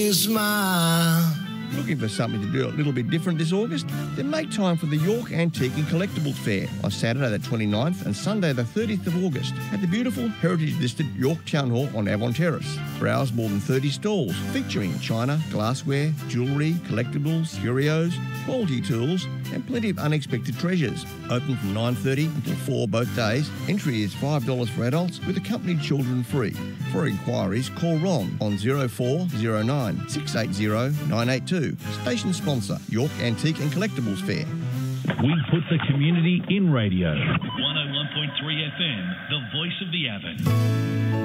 Smile. Looking for something to do a little bit different this August? Then make time for the York Antique and Collectibles Fair on Saturday the 29th and Sunday the 30th of August at the beautiful heritage-listed York Town Hall on Avon Terrace. Browse more than 30 stalls featuring china, glassware, jewellery, collectibles, curios, quality tools and plenty of unexpected treasures. Open from 9:30 until 4 both days. Entry is $5 for adults with accompanied children free. For inquiries, call Ron on 0409 680 982. Station sponsor, York Antique and Collectibles Fair. We put the community in radio. 101.3 FM, the voice of the Avon.